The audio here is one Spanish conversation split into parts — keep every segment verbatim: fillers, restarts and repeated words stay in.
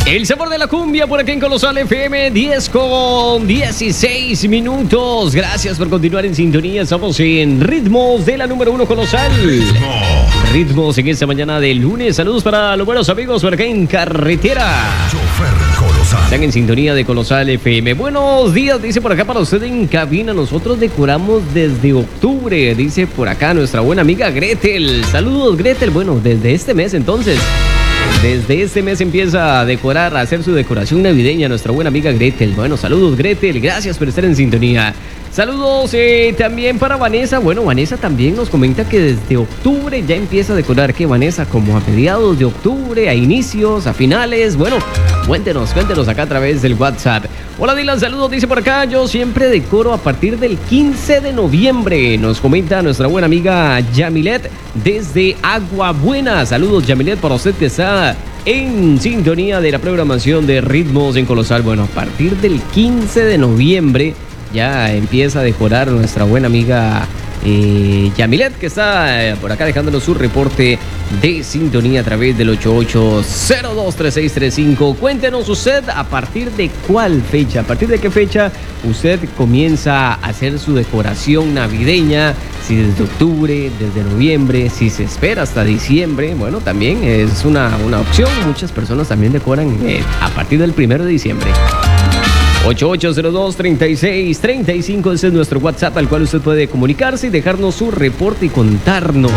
El sabor de la cumbia por aquí en Colosal F M, diez con dieciséis minutos. Gracias por continuar en sintonía. Estamos en Ritmos de la número uno Colosal. Ritmo. Ritmos en esta mañana de lunes. Saludos para los buenos amigos por acá en carretera. Chofer Colosal. Están en sintonía de Colosal F M. Buenos días, dice por acá para usted en cabina. Nosotros decoramos desde octubre, dice por acá nuestra buena amiga Gretel. Saludos, Gretel. Bueno, desde este mes entonces. Desde este mes empieza a decorar, a hacer su decoración navideña nuestra buena amiga Gretel. Bueno, saludos Gretel, gracias por estar en sintonía. Saludos eh, también para Vanessa. Bueno, Vanessa también nos comenta que desde octubre ya empieza a decorar. ¿Qué, Vanessa? Como a mediados de octubre, a inicios, a finales. Bueno, cuéntenos, cuéntenos acá a través del WhatsApp. Hola Dylan, saludos, dice por acá. Yo siempre decoro a partir del quince de noviembre. Nos comenta nuestra buena amiga Yamilet desde Agua Buena. Saludos Yamilet para usted que está en sintonía de la programación de Ritmos en Colosal. Bueno, a partir del quince de noviembre ya empieza a decorar nuestra buena amiga eh, Yamilet, que está eh, por acá dejándonos su reporte de sintonía a través del ocho ocho cero dos tres seis tres cinco. Cuéntenos usted a partir de cuál fecha, a partir de qué fecha usted comienza a hacer su decoración navideña, si desde octubre, desde noviembre, si se espera hasta diciembre. Bueno, también es una, una opción. Muchas personas también decoran eh, a partir del primero de diciembre. ocho ocho cero dos tres seis tres cinco, ese es nuestro WhatsApp al cual usted puede comunicarse y dejarnos su reporte y contarnos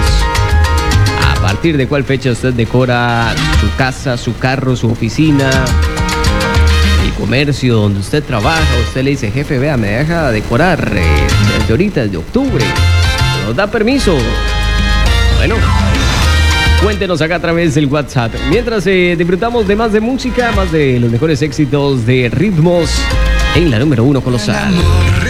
a partir de cuál fecha usted decora su casa, su carro, su oficina, el comercio donde usted trabaja. Usted le dice, jefe, vea, me deja decorar eh, desde ahorita, desde octubre, nos da permiso. Bueno, cuéntenos acá a través del WhatsApp. Mientras eh, disfrutamos de más de música, más de los mejores éxitos de Ritmos en la número uno Colosal.